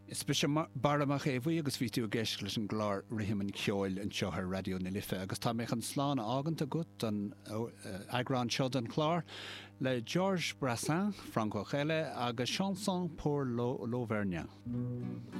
Is be baramach é bhí agus ví tú geis leis an glár rihimin ceoil an seothar radio na Life agus tá méich an sláán áganta gut an agrán seod an chlár le Georges Brassens, Franco Chelle agus chanson pour l'Auvergnat.